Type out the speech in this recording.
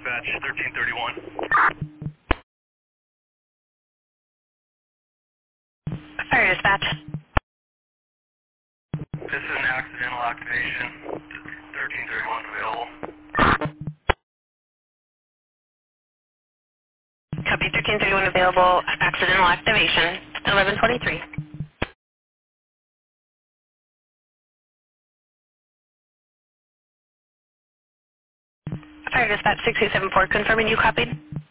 dispatch, 1331. Fire dispatch. This is an accidental activation, 1331 available. Copy 1331 available, accidental activation, 1123. Fire dispatch 6274, confirming you copied.